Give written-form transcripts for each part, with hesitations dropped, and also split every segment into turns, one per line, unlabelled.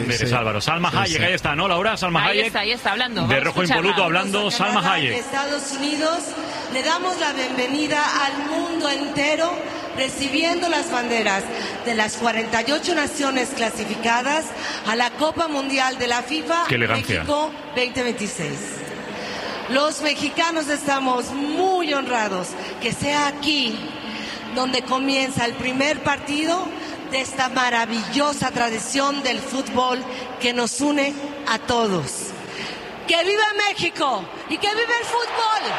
Cáceres, Álvaro. Salma Hayek, ahí está, ¿no, Laura? Salma Hayek.
Ahí está hablando.
De rojo impoluto hablando, Salma Hayek.
En Estados Unidos le damos la bienvenida al mundo entero, recibiendo las banderas de las 48 naciones clasificadas a la Copa Mundial de la FIFA México 2026. Los mexicanos estamos muy honrados que sea aquí donde comienza el primer partido de esta maravillosa tradición del fútbol que nos une a todos. ¡Que viva México! ¡Y que viva el fútbol!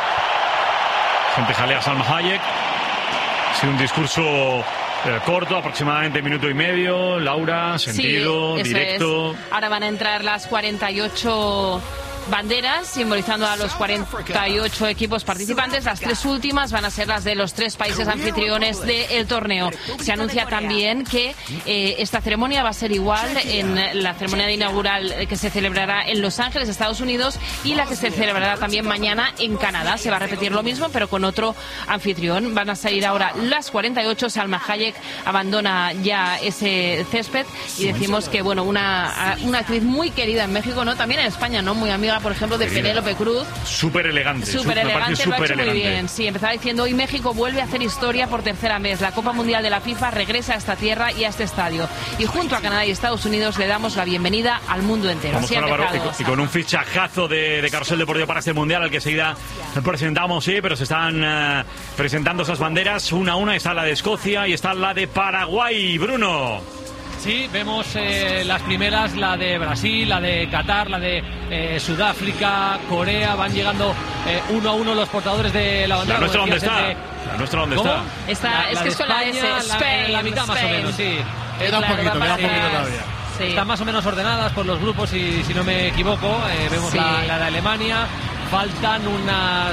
Gente jalea Salma Hayek. Sí, un discurso corto, aproximadamente minuto y medio. Laura, sentido,
sí,
directo.
Ahora van a entrar las 48 banderas, simbolizando a los 48 equipos participantes. Las 3 últimas van a ser las de los 3 países anfitriones del torneo. Se anuncia también que esta ceremonia va a ser igual en la ceremonia inaugural que se celebrará en Los Ángeles, Estados Unidos, y la que se celebrará también mañana en Canadá. Se va a repetir lo mismo, pero con otro anfitrión. Van a salir ahora las 48. Salma Hayek abandona ya ese césped y decimos que, bueno, una actriz muy querida en México, ¿no? También en España, ¿no? Muy amiga, por ejemplo, de Penélope Cruz.
Súper elegante.
Súper elegante, lo ha hecho muy bien. Sí, empezaba diciendo, hoy México vuelve a hacer historia por tercera vez. La Copa Mundial de la FIFA regresa a esta tierra y a este estadio. Y junto a Canadá y Estados Unidos le damos la bienvenida al mundo entero.
Vamos con Álvaro, y con un fichajazo de Carrusel Deportivo para este Mundial, al que seguida presentamos, sí, pero se están presentando esas banderas una a una. Está la de Escocia y está la de Paraguay. Bruno.
Sí, vemos las primeras, la de Brasil, la de Qatar, la de Sudáfrica, Corea. Van llegando uno a uno los portadores de la bandera.
¿La nuestra dónde está? ¿La nuestra dónde está?
Es que es con la S, Spain,
la mitad más o menos, sí.
Queda un poquito todavía.
Sí.
Están más o menos ordenadas por los grupos, y si no me equivoco, vemos la de Alemania. Faltan unas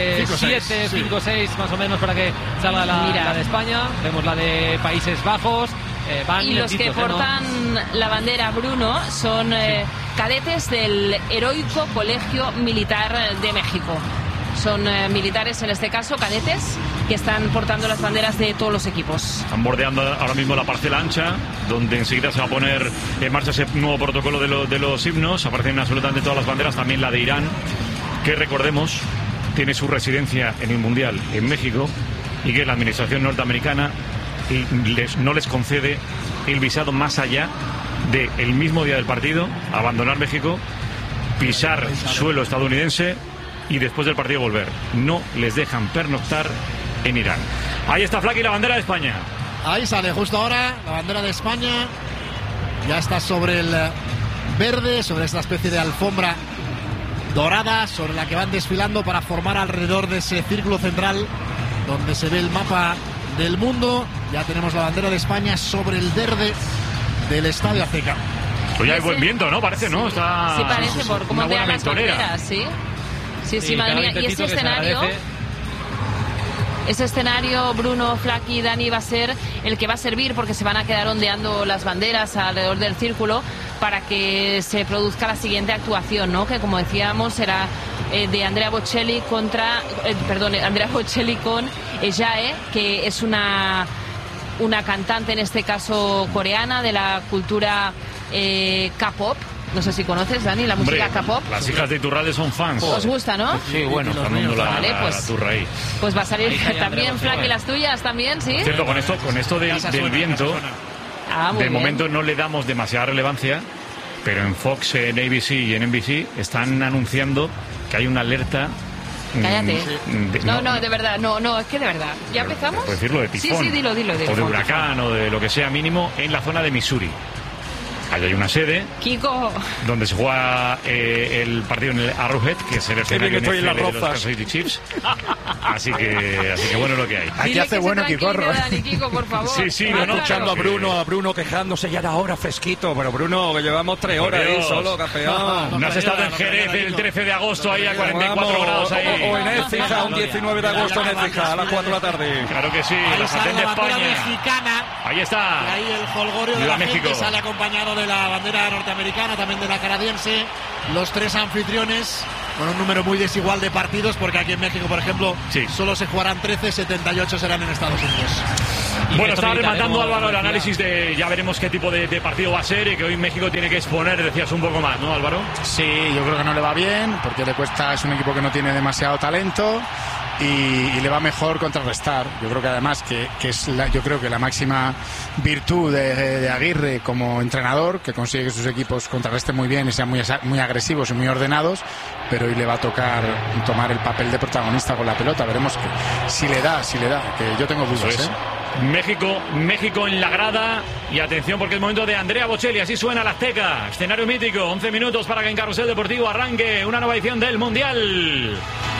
5 o 6 más o menos para que salga la de España. Vemos la de Países Bajos.
Y los que portan la bandera, Bruno, son cadetes del Heroico Colegio Militar de México. Son militares, en este caso, cadetes, que están portando las banderas de todos los equipos.
Están bordeando ahora mismo la parcela ancha, donde enseguida se va a poner en marcha ese nuevo protocolo de los himnos. Aparecen absolutamente todas las banderas, también la de Irán, que, recordemos, tiene su residencia en el Mundial en México, y que la administración norteamericana no les concede el visado más allá del mismo día del partido, abandonar México, pisar suelo estadounidense y después del partido volver. No les dejan pernoctar en Irán. Ahí está Flaky, la bandera de España.
Ahí sale justo ahora la bandera de España. Ya está sobre el verde, sobre esta especie de alfombra dorada, sobre la que van desfilando para formar alrededor de ese círculo central donde se ve el mapa del mundo. Ya tenemos la bandera de España sobre el verde del Estadio Azteca.
Pues ya hay buen viento, ¿no? Parece, ¿no? Está...
Sí, parece, por cómo vean las banderas, ¿sí? Sí, madre mía. Y ese escenario, Bruno, Flaky, Dani, va a ser el que va a servir, porque se van a quedar ondeando las banderas alrededor del círculo para que se produzca la siguiente actuación, ¿no? Que, como decíamos, será de Andrea Bocelli Andrea Bocelli con Jae, que es una cantante, en este caso coreana, de la cultura K-pop. No sé si conoces, Dani, la música K-pop.
Las hijas de Iturralde son fans.
¿Os gusta, no?
Sí, bueno, están dando la turra ahí.
Pues va a salir también, Flaky, las tuyas también, ¿sí?
Cierto, con esto del viento, de momento no le damos demasiada relevancia, pero en Fox, en ABC y en NBC están anunciando que hay una alerta.
Cállate. No, de verdad, no, es que de verdad. ¿Ya empezamos?
Puedes decirlo, de tifón.
Sí, dilo.
O de huracán, o de lo que sea mínimo, en la zona de Missouri. Allí hay una sede,
Kiko,
donde se juega el partido en el Arrowhead, que es el escenario de los Kansas City Chiefs. Así que bueno, lo que hay.
Aquí hace bueno Kikorro.
Kiko, por favor.
Sí,
escuchando a Bruno quejándose ya de ahora fresquito. Pero Bruno, que llevamos 3 horas ahí solo, campeón.
No has estado en Jerez el 13 de agosto ahí a 44 grados ahí.
O en Écija, un 19 de agosto en Écija, a las 4 de la tarde.
Claro que sí,
ahí
la sartén de España.
Mexicana.
Ahí está.
Y ahí el jolgorio de la gente sale acompañado de la bandera norteamericana, también de la canadiense. Los 3 anfitriones con un número muy desigual de partidos, porque aquí en México, por ejemplo, solo se jugarán 13, 78 serán en Estados Unidos.
Bueno, estaba rematando Álvaro el análisis de ya veremos qué tipo de partido va a ser y que hoy México tiene que exponer, decías un poco más, ¿no, Álvaro?
Sí, yo creo que no le va bien porque le cuesta, es un equipo que no tiene demasiado talento y le va mejor contrarrestar. Yo creo que además que es yo creo que la máxima virtud de Aguirre como entrenador, que consigue que sus equipos contrarresten muy bien y sean muy agresivos y muy ordenados, pero hoy le va a tocar tomar el papel de protagonista con la pelota. Veremos que si le da, que yo tengo dudas,
México en la grada y atención porque es momento de Andrea Bocelli, así suena la Azteca, escenario mítico, 11 minutos para que en Carrusel Deportivo arranque una nueva edición del Mundial.